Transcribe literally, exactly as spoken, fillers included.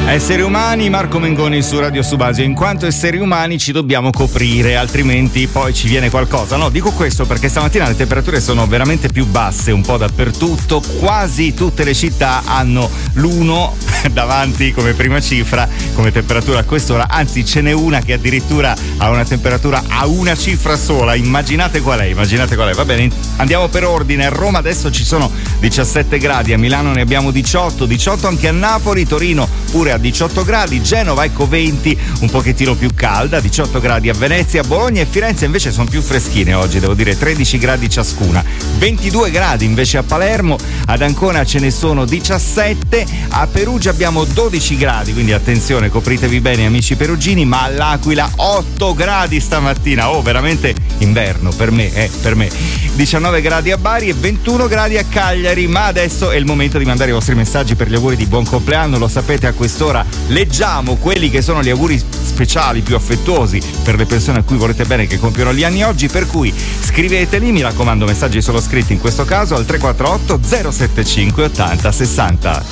Esseri umani, Marco Mengoni su Radio Subasio. In quanto esseri umani ci dobbiamo coprire, altrimenti poi ci viene qualcosa. No, dico questo perché stamattina le temperature sono veramente più basse un po' dappertutto. Quasi tutte le città hanno l'uno davanti come prima cifra, come temperatura a quest'ora. Anzi, ce n'è una che addirittura ha una temperatura a una cifra sola. Immaginate qual è, immaginate qual è. Va bene, andiamo per ordine. A Roma adesso ci sono diciassette gradi, a Milano ne abbiamo diciotto, diciotto anche a Napoli, Torino pure a diciotto gradi, Genova ecco venti, un pochettino più calda, diciotto gradi a Venezia, Bologna e Firenze invece sono più freschine oggi, devo dire tredici gradi ciascuna, ventidue gradi invece a Palermo, ad Ancona ce ne sono diciassette, a Perugia abbiamo dodici gradi, quindi attenzione, copritevi bene amici perugini, ma all'Aquila otto gradi stamattina, oh veramente inverno per me, eh, per me, diciannove gradi a Bari e ventuno gradi a Cagliari, ma adesso è il momento di mandare i vostri messaggi per gli auguri di buon compleanno, lo sapete a quest'ora leggiamo quelli che sono gli auguri speciali più affettuosi per le persone a cui volete bene che compiono gli anni oggi, per cui scriveteli, mi raccomando messaggi solo scritti in questo caso al tre quattro otto zero sette cinque ottanta sessanta.